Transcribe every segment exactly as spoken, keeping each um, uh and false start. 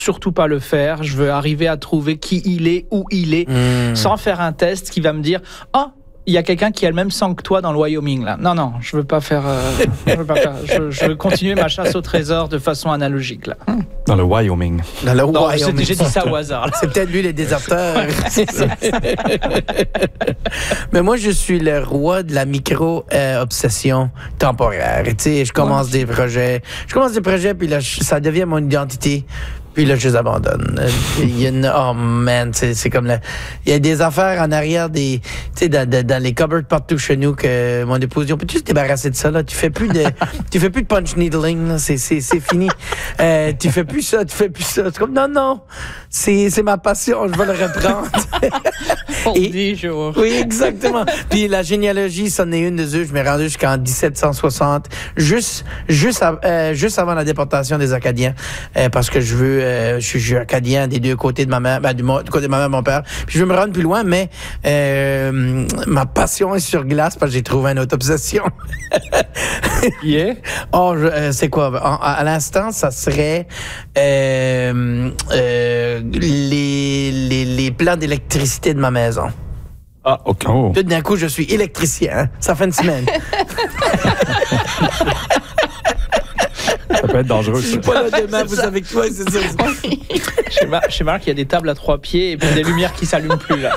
surtout pas le faire. Je veux arriver à trouver qui il est, où il est, mmh. sans faire un test qui va me dire « Oh, il y a quelqu'un qui a le même sang que toi dans le Wyoming, là. » Non, non, je veux pas faire... Euh, je, veux pas faire je, je veux continuer ma chasse au trésor de façon analogique, là. Dans le Wyoming. Dans le non, Wyoming. J'ai, j'ai dit ça au hasard. Là. C'est peut-être lui, les déserteurs. Mais moi, je suis le roi de la micro-obsession euh, temporaire. Tu sais, je commence ouais. des projets. Je commence des projets, puis là, je, ça devient mon identité. Puis là, je les abandonne. Il y a une, oh man, c'est, c'est comme la, il y a des affaires en arrière des, tu sais, dans, dans, dans les cupboards partout chez nous que mon épouse dit, on peut-tu se débarrasser de ça, là? Tu fais plus de, tu fais plus de punch needling, là. C'est, c'est, c'est fini. Euh, tu fais plus ça, tu fais plus ça. C'est comme, non, non. C'est, c'est ma passion, je vais le reprendre. Pour dix jours. Oui, exactement. Puis la généalogie, c'en est une de eux. Je m'ai rendu jusqu'en dix-sept cent soixante, juste, juste, à, euh, juste avant la déportation des Acadiens, euh, parce que je veux, Euh, je, suis, je suis acadien des deux côtés de ma mère, ben, du, du côté de ma mère et mon père. Puis je veux me rendre plus loin, mais euh, ma passion est sur glace parce que j'ai trouvé une autre obsession. Yeah. Oh, je, euh, c'est quoi? En, à l'instant, ça serait euh, euh, les, les, les plans d'électricité de ma maison. Ah, OK. Oh. Tout d'un coup, je suis électricien. Hein? Ça fait une semaine. Ça peut être dangereux. Je suis pas là demain, vous savez que toi, c'est ça. Chez, Mar- chez Marc, il y a des tables à trois pieds et puis des lumières qui s'allument plus, là.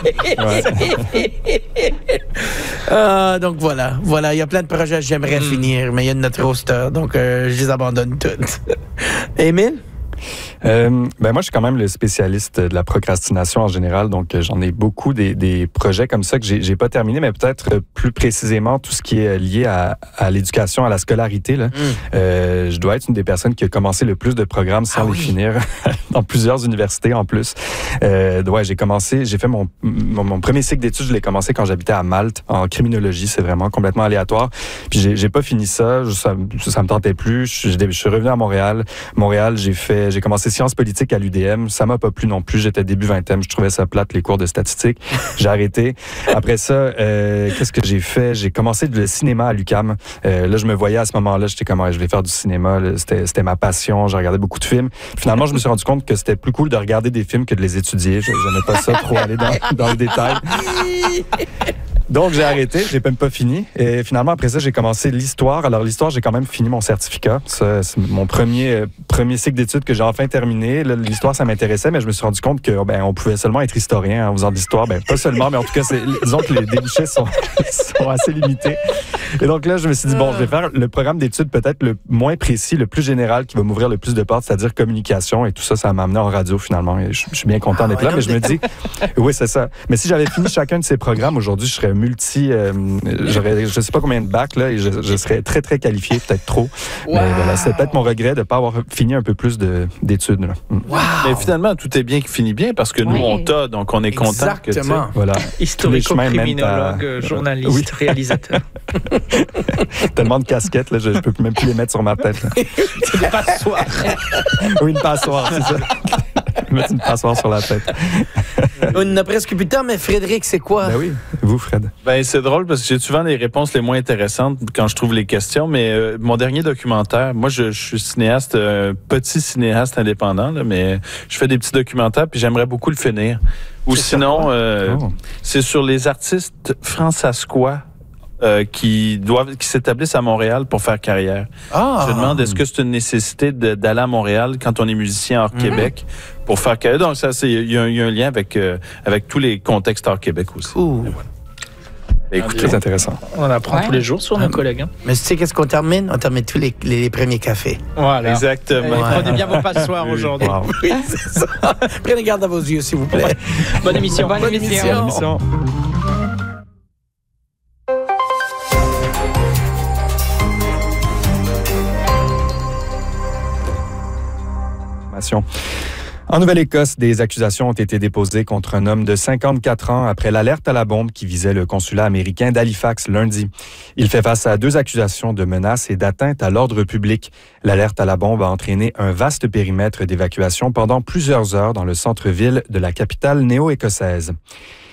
Ouais. euh, donc voilà, voilà, il y a plein de projets que j'aimerais mm. finir, mais il y a notre roster, donc euh, je les abandonne toutes. Émile? Euh, ben moi, je suis quand même le spécialiste de la procrastination en général, donc euh, j'en ai beaucoup des, des projets comme ça que j'ai, j'ai pas terminé, mais peut-être euh, plus précisément tout ce qui est lié à, à l'éducation, à la scolarité. Là. Mm. Euh, je dois être une des personnes qui a commencé le plus de programmes sans ah, les oui. finir, dans plusieurs universités en plus. Euh, ouais, j'ai commencé, j'ai fait mon, mon, mon premier cycle d'études, je l'ai commencé quand j'habitais à Malte, en criminologie, c'est vraiment complètement aléatoire. Puis j'ai, j'ai pas fini ça, ça, ça me tentait plus. Je, je, je suis revenu à Montréal. Montréal, j'ai fait, j'ai commencé sciences politiques à l'U D M. Ça m'a pas plu non plus. J'étais début vingtaine. Je trouvais ça plate, les cours de statistique. J'ai arrêté. Après ça, euh, qu'est-ce que j'ai fait? J'ai commencé le cinéma à l'U Q A M. Euh, là, je me voyais à ce moment-là. J'étais comme, ouais, je vais faire du cinéma. Là, c'était, c'était ma passion. J'ai regardé beaucoup de films. Finalement, je me suis rendu compte que c'était plus cool de regarder des films que de les étudier. Je n'aimais pas ça, trop aller dans, dans le détail. Donc, j'ai arrêté, j'ai même pas fini. Et finalement, après ça, j'ai commencé l'histoire. Alors, l'histoire, j'ai quand même fini mon certificat. Ça, c'est mon premier, euh, premier cycle d'études que j'ai enfin terminé. Là, l'histoire, ça m'intéressait, mais je me suis rendu compte que ben, on pouvait seulement être historien en faisant de l'histoire. Ben, pas seulement, mais en tout cas, c'est, disons que les débouchés sont, sont assez limités. Et donc là, je me suis dit, bon, je vais faire le programme d'études peut-être le moins précis, le plus général, qui va m'ouvrir le plus de portes, c'est-à-dire communication. Et tout ça, ça m'a amené en radio, finalement. Et je, je suis bien content d'être ah, ouais, là, mais je me dis, oui, c'est ça. Mais si j'avais fini chacun de ces programmes, aujourd'hui, je serais multi, euh, j'aurais, je sais pas combien de bacs, là, et je, je serais très, très qualifié, peut-être trop. Wow. Mais voilà, c'est peut-être mon regret de ne pas avoir fini un peu plus de, d'études, là. Wow. Mais finalement, tout est bien qui finit bien, parce que nous, oui. on t'a, donc on est content que, tu sais, voilà. Historico-criminologue, à... journaliste, oui. réalisateur. Tellement de casquettes, là, je ne peux même plus les mettre sur ma tête. C'est des passoires. Oui, une passoire, c'est ça. Mettre une passoire sur la tête. On n'a presque plus de temps, mais Frédéric, c'est quoi? Ben oui, vous, Fred. Ben c'est drôle parce que j'ai souvent les réponses les moins intéressantes quand je trouve les questions, mais euh, mon dernier documentaire, moi je, je suis cinéaste, euh, petit cinéaste indépendant, là, mais je fais des petits documentaires puis j'aimerais beaucoup le finir. Ou c'est sinon, euh, oh. c'est sur les artistes fransaskois Euh, qui doivent, qui s'établissent à Montréal pour faire carrière. Ah. Je me demande, est-ce que c'est une nécessité de, d'aller à Montréal quand on est musicien hors mm-hmm. Québec pour faire carrière? Donc, ça, c'est, il y, y a un lien avec, euh, avec tous les contextes hors Québec aussi. Ouh. Écoutez, c'est intéressant. On apprend ouais. tous les jours sur nos collègues. Hein. Mais tu sais qu'est-ce qu'on termine? On termine tous les, les, les premiers cafés. Voilà. Exactement. Ouais. Prenez bien vos passoires aujourd'hui. Wow. Oui, c'est ça. Prenez garde à vos yeux, s'il vous plaît. Bonne émission. Bonne, Bonne émission. Bonne émission. En Nouvelle-Écosse, des accusations ont été déposées contre un homme de cinquante-quatre ans après l'alerte à la bombe qui visait le consulat américain d'Halifax lundi. Il fait face à deux accusations de menaces et d'atteinte à l'ordre public. L'alerte à la bombe a entraîné un vaste périmètre d'évacuation pendant plusieurs heures dans le centre-ville de la capitale néo-écossaise.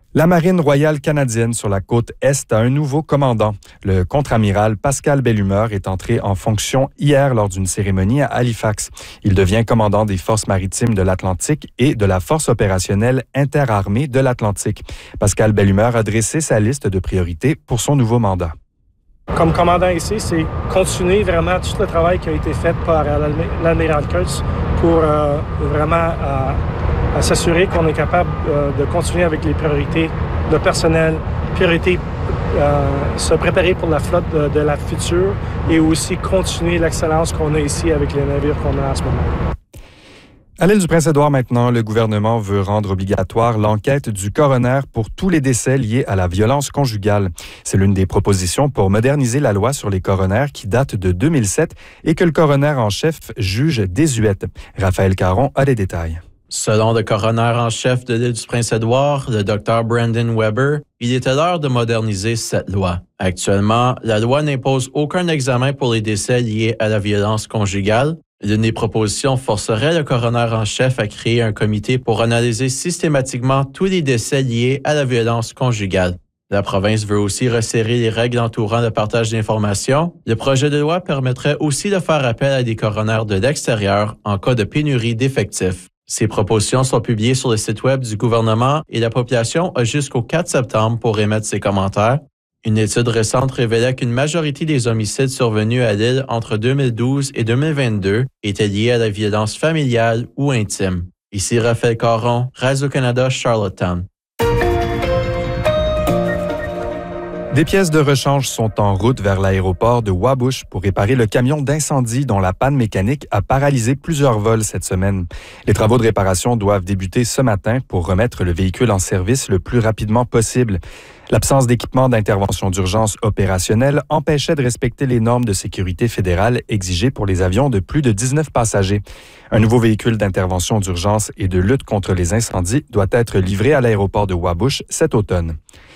La Marine royale canadienne sur la côte Est a un nouveau commandant. Le contre-amiral Pascal Bellumeur est entré en fonction hier lors d'une cérémonie à Halifax. Il devient commandant des forces maritimes de l'Atlantique et de la force opérationnelle interarmée de l'Atlantique. Pascal Bellumeur a dressé sa liste de priorités pour son nouveau mandat. Comme commandant ici, c'est continuer vraiment tout le travail qui a été fait par l'admiral Kurtz pour euh, vraiment à, à s'assurer qu'on est capable euh, de continuer avec les priorités de personnel, priorités, euh, se préparer pour la flotte de, de la future et aussi continuer l'excellence qu'on a ici avec les navires qu'on a en ce moment. À l'île du Prince-Édouard maintenant, le gouvernement veut rendre obligatoire l'enquête du coroner pour tous les décès liés à la violence conjugale. C'est l'une des propositions pour moderniser la loi sur les coroners qui date de deux mille sept et que le coroner en chef juge désuète. Raphaël Caron a les détails. Selon le coroner en chef de l'île du Prince-Édouard, le docteur Brandon Weber, il était l'heure de moderniser cette loi. Actuellement, la loi n'impose aucun examen pour les décès liés à la violence conjugale. L'une des propositions forcerait le coroner en chef à créer un comité pour analyser systématiquement tous les décès liés à la violence conjugale. La province veut aussi resserrer les règles entourant le partage d'informations. Le projet de loi permettrait aussi de faire appel à des coroners de l'extérieur en cas de pénurie d'effectifs. Ces propositions sont publiées sur le site web du gouvernement et la population a jusqu'au quatre septembre pour émettre ses commentaires. Une étude récente révélait qu'une majorité des homicides survenus à l'île entre deux mille douze et deux mille vingt-deux étaient liés à la violence familiale ou intime. Ici Raphaël Caron, Radio-Canada, Charlottetown. Des pièces de rechange sont en route vers l'aéroport de Wabush pour réparer le camion d'incendie dont la panne mécanique a paralysé plusieurs vols cette semaine. Les travaux de réparation doivent débuter ce matin pour remettre le véhicule en service le plus rapidement possible. L'absence d'équipement d'intervention d'urgence opérationnelle empêchait de respecter les normes de sécurité fédérale exigées pour les avions de plus de dix-neuf passagers. Un nouveau véhicule d'intervention d'urgence et de lutte contre les incendies doit être livré à l'aéroport de Wabush cet automne.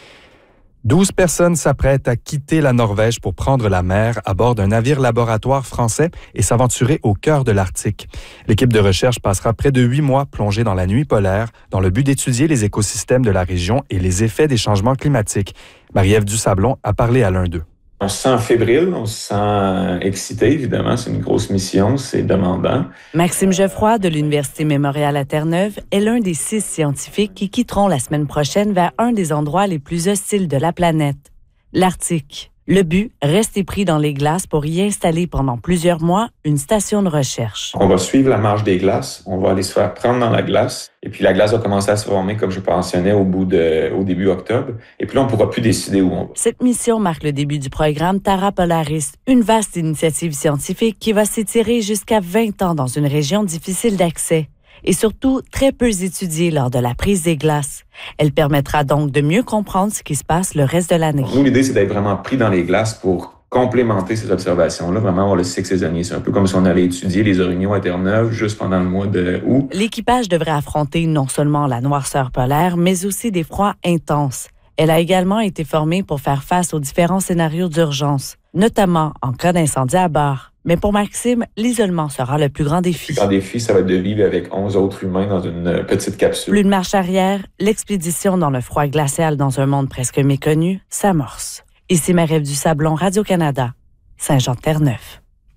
douze personnes s'apprêtent à quitter la Norvège pour prendre la mer à bord d'un navire laboratoire français et s'aventurer au cœur de l'Arctique. L'équipe de recherche passera près de huit mois plongée dans la nuit polaire dans le but d'étudier les écosystèmes de la région et les effets des changements climatiques. Marie-Ève Dusablon a parlé à l'un d'eux. On se sent fébrile, on se sent excité, évidemment. C'est une grosse mission, c'est demandant. Maxime Geoffroy de l'Université Mémorial à Terre-Neuve est l'un des six scientifiques qui quitteront la semaine prochaine vers un des endroits les plus hostiles de la planète, l'Arctique. Le but, rester pris dans les glaces pour y installer pendant plusieurs mois une station de recherche. On va suivre la marche des glaces, on va aller se faire prendre dans la glace, et puis la glace va commencer à se former, comme je mentionnais, au bout de, au début octobre, et puis là, on ne pourra plus décider où on va. Cette mission marque le début du programme Terra Polaris, une vaste initiative scientifique qui va s'étirer jusqu'à vingt ans dans une région difficile d'accès et surtout très peu étudiée lors de la prise des glaces. Elle permettra donc de mieux comprendre ce qui se passe le reste de l'année. Nous, l'idée, c'est d'être vraiment pris dans les glaces pour complémenter ces observations-là, vraiment avoir le cycle saisonnier. C'est un peu comme si on allait étudier les orignaux à Terre-Neuve juste pendant le mois de août. L'équipage devrait affronter non seulement la noirceur polaire, mais aussi des froids intenses. Elle a également été formée pour faire face aux différents scénarios d'urgence, notamment en cas d'incendie à bord. Mais pour Maxime, l'isolement sera le plus grand défi. Le plus grand défi, ça va être de vivre avec onze autres humains dans une petite capsule. Plus de marche arrière, l'expédition dans le froid glacial dans un monde presque méconnu s'amorce. Ici Marie-Ève Dusablon, Radio-Canada, Saint-Jean-de-Terre-Neuve.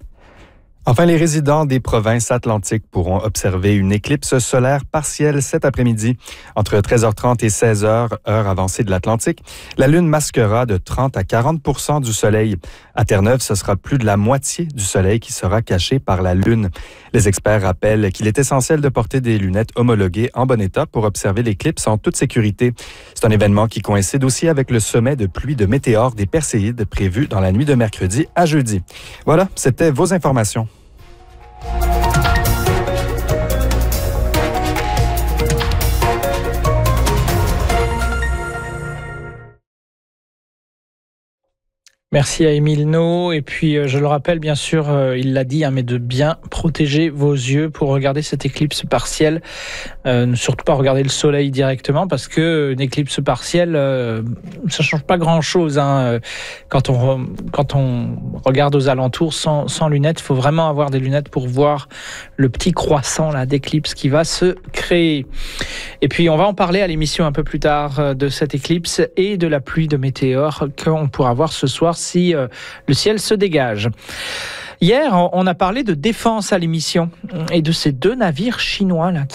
Enfin, les résidents des provinces atlantiques pourront observer une éclipse solaire partielle cet après-midi. Entre treize heures trente et seize heures, heure avancée de l'Atlantique, la Lune masquera de trente à quarante pour cent du Soleil. À Terre-Neuve, ce sera plus de la moitié du Soleil qui sera caché par la Lune. Les experts rappellent qu'il est essentiel de porter des lunettes homologuées en bon état pour observer l'éclipse en toute sécurité. C'est un événement qui coïncide aussi avec le sommet de pluie de météores des Perséides prévu dans la nuit de mercredi à jeudi. Voilà, c'était vos informations. Merci à Émile No. Et puis, euh, je le rappelle, bien sûr, euh, il l'a dit, hein, mais de bien protéger vos yeux pour regarder cette éclipse partielle. Euh, ne surtout pas regarder le soleil directement, parce que une éclipse partielle, euh, ça change pas grand-chose. Hein, quand on re, quand on regarde aux alentours sans, sans lunettes, il faut vraiment avoir des lunettes pour voir le petit croissant là d'éclipse qui va se créer. Et puis, on va en parler à l'émission un peu plus tard euh, de cette éclipse et de la pluie de météores qu'on pourra voir ce soir si euh, le ciel se dégage. Hier, on a parlé de défense à l'émission et de ces deux navires chinois là qui